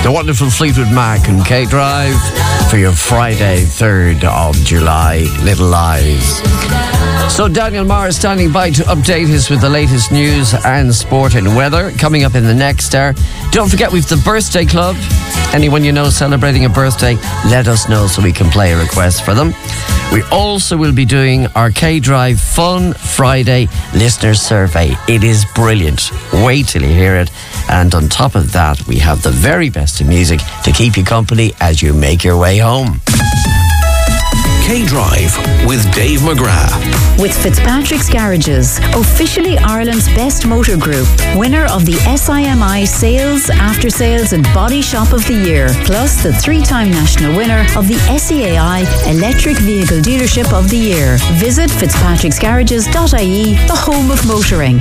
The wonderful Fleetwood Mac and K-Drive for your Friday, 3rd of July, Little Lies. So Daniel Maher standing by to update us with the latest news and sport and weather coming up in the next hour. Don't forget, we've the Birthday Club. Anyone you know celebrating a birthday, let us know so we can play a request for them. We also will be doing our K-Drive Fun Friday Listener Survey. It is brilliant. Wait till you hear it. And on top of that, we have the very best of music to keep you company as you make your way home. K-Drive with Dave McGrath. With Fitzpatrick's Garages, officially Ireland's best motor group, winner of the SIMI Sales, After Sales and Body Shop of the Year, plus the 3-time national winner of the SEAI Electric Vehicle Dealership of the Year. Visit fitzpatricksgarages.ie, the home of motoring.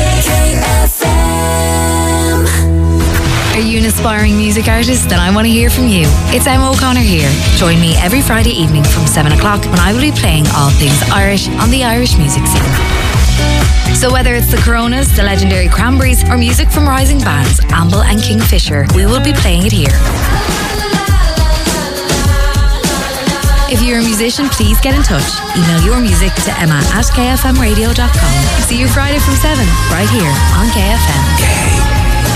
Are you an aspiring music artist? Then I want to hear from you. It's Emma O'Connor here. Join me every Friday evening from 7 o'clock when I will be playing all things Irish on the Irish music scene. So whether it's the Coronas, the legendary Cranberries, or music from rising bands Amble and Kingfisher, we will be playing it here. If you're a musician, please get in touch. Email your music to emma@kfmradio.com. See you Friday from 7, right here on KFM.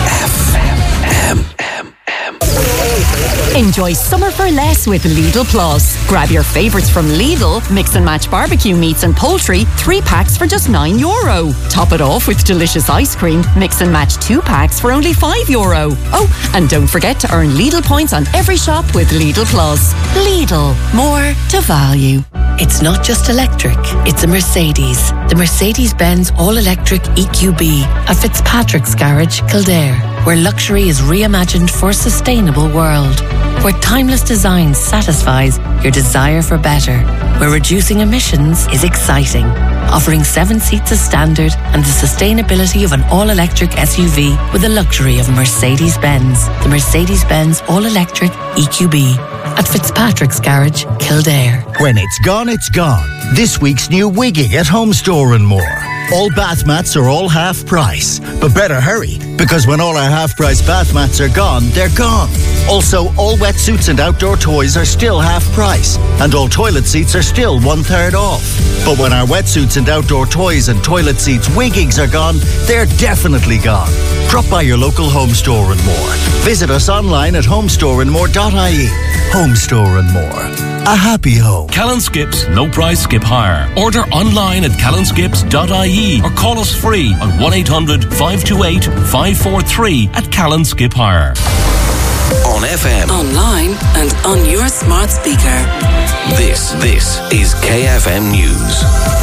Enjoy summer for less with Lidl Plus. Grab your favourites from Lidl, mix and match barbecue meats and poultry, 3 packs for just €9. Top it off with delicious ice cream, mix and match 2 packs for only €5. Oh, and don't forget to earn Lidl points on every shop with Lidl Plus. Lidl, more to value. It's not just electric, it's a Mercedes. The Mercedes-Benz all-electric EQB at Fitzpatrick's Garage, Kildare, where luxury is reimagined for a sustainable world, where timeless design satisfies your desire for better, where reducing emissions is exciting, offering 7 seats as standard and the sustainability of an all-electric SUV with the luxury of a Mercedes-Benz. The Mercedes-Benz all-electric EQB at Fitzpatrick's Garage, Kildare. When it's gone, it's gone. This week's new Wigging at Home Store and More. All bath mats are all half price. But better hurry, because when all our half price bath mats are gone, they're gone. Also, all wetsuits and outdoor toys are still half price. And all toilet seats are still 1/3 off. But when our wetsuits and outdoor toys and toilet seats Wiggings are gone, they're definitely gone. Drop by your local Home Store and More. Visit us online at homestoreandmore.ie. Home Store and More. A happy home. Callan Skips, no price skip hire. Order online at callanskips.ie or call us free on 1-800-528-543 at Callan Skip Hire. On FM, Online and on your smart speaker. this is KFM News.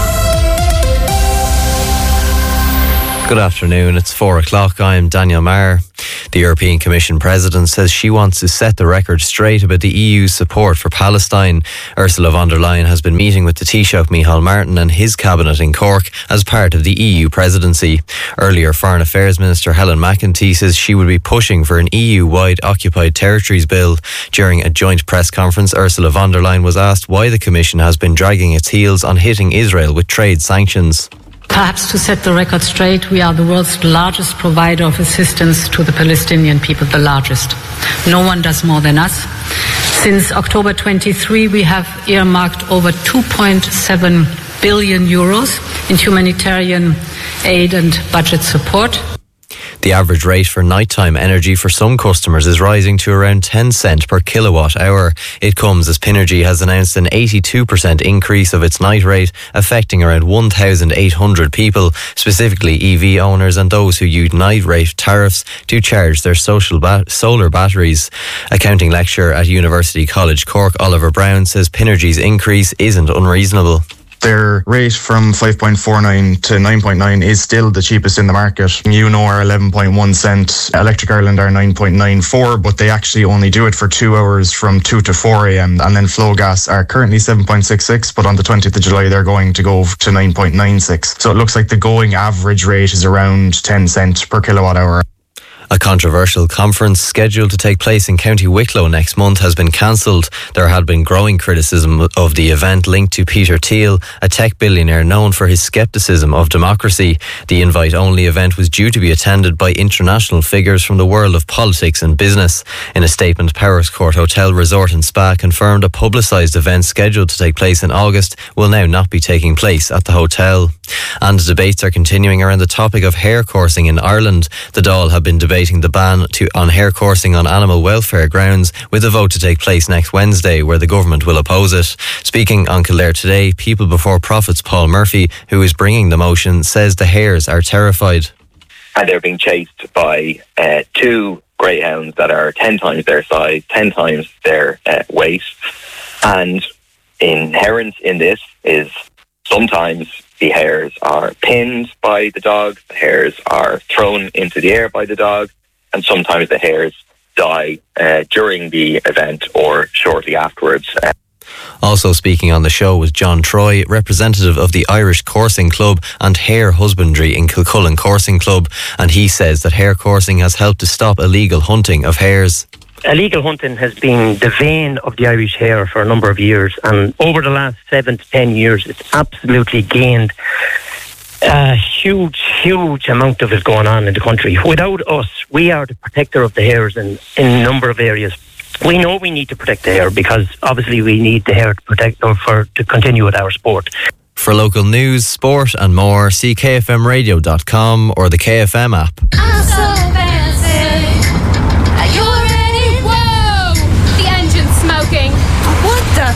Good afternoon, it's 4 o'clock. I'm Daniel Maher. The European Commission President says she wants to set the record straight about the EU's support for Palestine. Ursula von der Leyen has been meeting with the Taoiseach Micheál Martin and his cabinet in Cork as part of the EU presidency. Earlier, Foreign Affairs Minister Helen McEntee says she would be pushing for an EU-wide occupied territories bill. During a joint press conference, Ursula von der Leyen was asked why the Commission has been dragging its heels on hitting Israel with trade sanctions. Perhaps to set the record straight, we are the world's largest provider of assistance to the Palestinian people, the largest. No one does more than us. Since October 23, we have earmarked over 2.7 billion euros in humanitarian aid and budget support. The average rate for nighttime energy for some customers is rising to around 10 cents per kilowatt hour. It comes as Pinergy has announced an 82% increase of its night rate, affecting around 1,800 people, specifically EV owners and those who use night rate tariffs to charge their solar batteries. Accounting lecturer at University College Cork, Oliver Brown, says Pinergy's increase isn't unreasonable. Their rate from 5.49 to 9.9 is still the cheapest in the market. UNO are 11.1 cent, Electric Ireland are 9.94, but they actually only do it for 2 hours from 2 to 4 a.m. And then Flow Gas are currently 7.66, but on the 20th of July they're going to go to 9.96. So it looks like the going average rate is around 10 cent per kilowatt hour. A controversial conference scheduled to take place in County Wicklow next month has been cancelled. There had been growing criticism of the event linked to Peter Thiel, a tech billionaire known for his scepticism of democracy. The invite-only event was due to be attended by international figures from the world of politics and business. In a statement, Powerscourt Hotel, Resort and Spa confirmed a publicised event scheduled to take place in August will now not be taking place at the hotel. And debates are continuing around the topic of hair coursing in Ireland. The Dáil have been debating the ban on hair coursing on animal welfare grounds, with a vote to take place next Wednesday where the government will oppose it. Speaking on Kildare Today, People Before Profit's Paul Murphy, who is bringing the motion, says the hares are terrified. And they're being chased by two greyhounds that are 10 times their size, 10 times their weight. And inherent in this is sometimes the hares are pinned by the dog, the hares are thrown into the air by the dog, and sometimes the hares die during the event or shortly afterwards. Also speaking on the show was John Troy, representative of the Irish Coursing Club and Hare Husbandry in Kilcullen Coursing Club, and he says that hare coursing has helped to stop illegal hunting of hares. Illegal hunting has been the vein of the Irish hare for a number of years, and over the last 7 to 10 years it's absolutely gained a huge amount of it going on in the country. Without us, we are the protector of the hares in a number of areas. We know we need to protect the hare because obviously we need the hare to protect or to continue with our sport. For local news, sport and more, see kfmradio.com or the KFM app. I'm so fancy. Are you ready? Whoa! The engine's smoking. What the?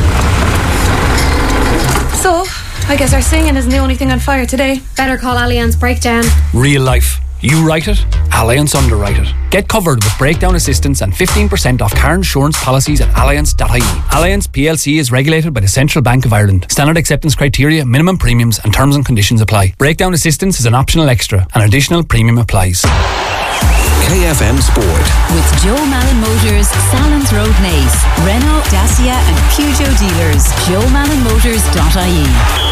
So, I guess our singing isn't the only thing on fire today. Better call Allianz Breakdown. Real life. You write it, Allianz underwrite it. Get covered with breakdown assistance and 15% off car insurance policies at allianz.ie. Allianz PLC is regulated by the Central Bank of Ireland. Standard acceptance criteria, minimum premiums and terms and conditions apply. Breakdown assistance is an optional extra. An additional premium applies. KFM Sport. With Joe Malin Motors, Salons Road, Naas, Renault, Dacia and Peugeot dealers. JoeMalinMotors.ie.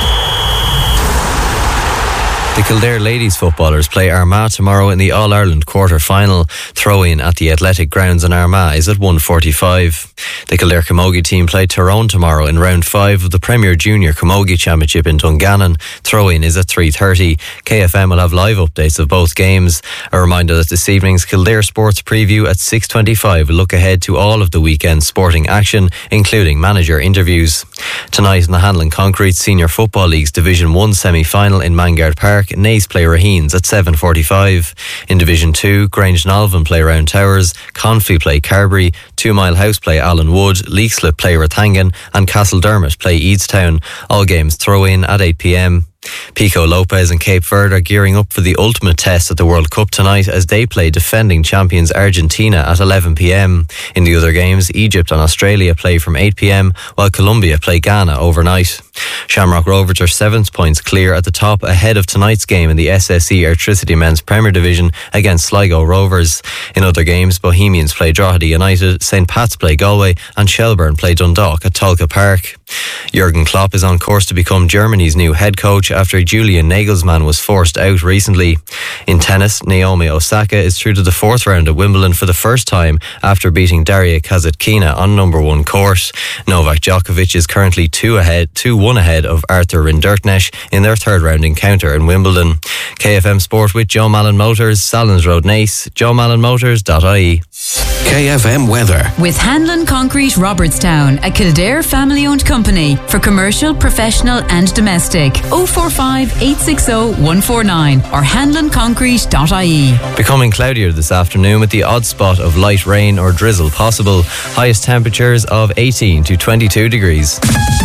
The Kildare ladies footballers play Armagh tomorrow in the All-Ireland quarter-final. Throw-in at the Athletic Grounds in Armagh is at 1:45. The Kildare Camogie team play Tyrone tomorrow in round 5 of the Premier Junior Camogie Championship in Dungannon. Throw-in is at 3:30. KFM will have live updates of both games. A reminder that this evening's Kildare Sports Preview at 6:25 will look ahead to all of the weekend's sporting action, including manager interviews. Tonight in the Hanlon Concrete Senior Football League's Division 1 semi-final in Mangard Park, Naas play Raheens at 7:45. In Division 2, Grange Nolvan play Round Towers, Confley play Carbery, 2 Mile House play Allen Wood, Leixlip play Rathangan and Castledermot play Eadstown. All games throw in at 8 p.m. Pico Lopez and Cape Verde are gearing up for the ultimate test at the World Cup tonight as they play defending champions Argentina at 11 p.m. In the other games, Egypt and Australia play from 8 p.m, while Colombia play Ghana overnight. Shamrock Rovers are 7 points clear at the top ahead of tonight's game in the SSE Airtricity Men's Premier Division against Sligo Rovers. In other games, Bohemians play Drogheda United, St Pat's play Galway and Shelburne play Dundalk at Tolka Park. Jurgen Klopp is on course to become Germany's new head coach after Julian Nagelsmann was forced out recently. In tennis, Naomi Osaka is through to the 4th round at Wimbledon for the first time after beating Daria Kasatkina on number 1 court. Novak Djokovic is currently 2-1 ahead of Arthur Rinderknecht in their 3rd round encounter in Wimbledon. KFM Sport with Joe Malin Motors, Salons Road, Naas, JoeMalinMotors.ie. KFM Weather. With Hanlon Concrete Robertstown, a Kildare family-owned company for commercial, professional and domestic. 045 860 149 or hanlonconcrete.ie. Becoming cloudier this afternoon with the odd spot of light rain or drizzle possible. Highest temperatures of 18 to 22 degrees.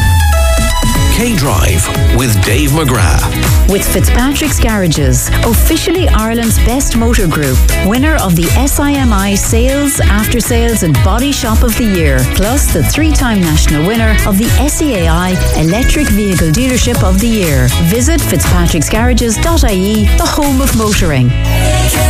K-Drive with Dave McGrath. With Fitzpatrick's Garages, officially Ireland's best motor group, winner of the SIMI Sales, After Sales and Body Shop of the Year, plus the 3-time national winner of the SEAI Electric Vehicle Dealership of the Year. Visit fitzpatricksgarages.ie, the home of motoring.